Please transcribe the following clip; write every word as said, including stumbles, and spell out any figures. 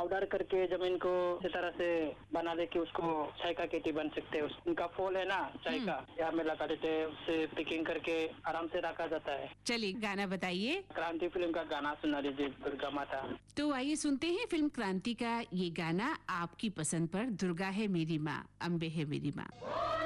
Powder करके जमीन को इस तरह से बना दे कि उसको चाय का खेती बन सकते हैं। उनका फूल है ना चाय का, यहाँ में लगा देते हैं, उससे पिकिंग करके आराम से रखा जाता है। चलिए गाना बताइए। क्रांति फिल्म का गाना सुना दीजिए, दुर्गा माता। तो आइए सुनते हैं फिल्म क्रांति का ये गाना आपकी पसंद पर। दुर्गा है मेरी माँ, अम्बे है मेरी माँ।